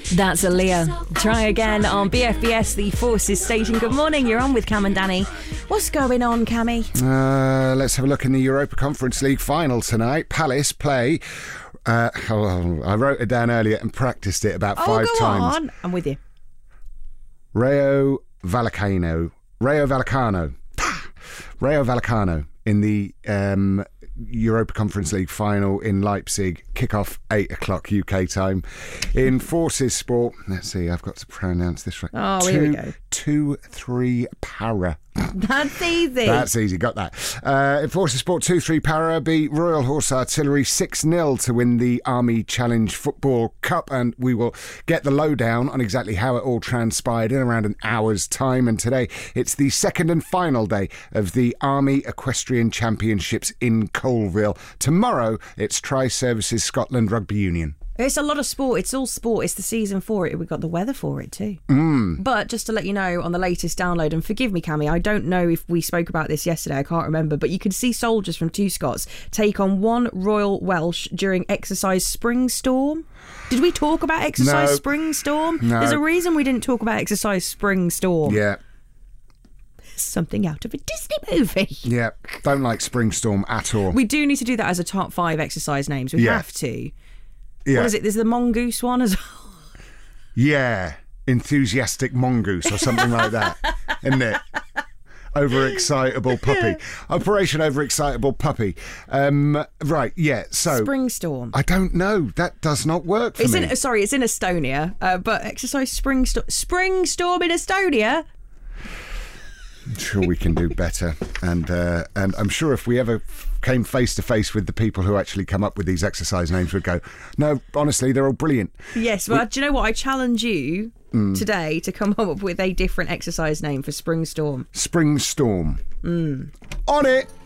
That's Aaliyah. Try again on BFBS, the Forces station. Good morning, you're on with Cam and Danny. What's going on, Cammy? Let's have a look in the Europa Conference League final tonight. Palace play... I wrote it down earlier and practiced it about 5 go times. On. I'm with you. Rayo Vallecano in the Europa Conference League final in Leipzig. Kickoff 8 o'clock UK time. In Forces Sport, let's see, I've got to pronounce this right. Oh, here we go. 2-3 Para. That's easy. That's easy, got that. In Forces Sport, 2-3 Para beat Royal Horse Artillery 6-0 to win the Army Challenge Football Cup, and we will get the lowdown on exactly how it all transpired in around an hour's time. And today, it's the second and final day of the Army Equestrian Championships in Colville. Tomorrow, it's Tri-Services Scotland Rugby Union. It's a lot of sport. It's all sport. It's the season for it. We've got the weather for it too. But just to let you know, on the latest download, and forgive me, Cammy, I don't know if we spoke about this yesterday, I can't remember, but you could see soldiers from 2 Scots take on 1 Royal Welsh during exercise Spring Storm. Did we talk about exercise Spring Storm? No. There's a reason we didn't talk about exercise Spring Storm. Yeah. Something out of a Disney movie. Yeah, don't like Spring Storm at all. We do need to do that as a top 5 exercise names. We have to. Yeah. What is it? There's the Mongoose one as well. Yeah, Enthusiastic Mongoose or something like that, isn't it? Overexcitable Puppy. Operation Overexcitable Puppy. Right, yeah, so... Spring Storm. I don't know. That does not work for me. It's in Estonia, but exercise Spring Storm in Estonia? I'm sure we can do better. And I'm sure if we ever came face to face with the people who actually come up with these exercise names, we'd go, no, honestly, they're all brilliant. Yes, well, do you know what? I challenge you today to come up with a different exercise name for Spring Storm. Spring Storm. On it!